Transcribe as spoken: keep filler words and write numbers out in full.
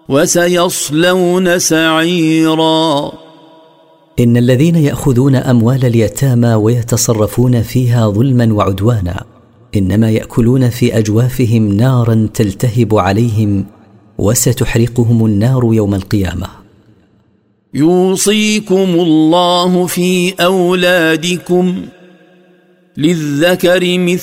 وسيصلون سعيرا. إن الذين يأخذون أموال اليتامى ويتصرفون فيها ظلما وعدوانا إنما يأكلون في أجوافهم نارا تلتهب عليهم وستحرقهم النار يوم القيامة. يوصيكم الله في أولادكم للذكر مثل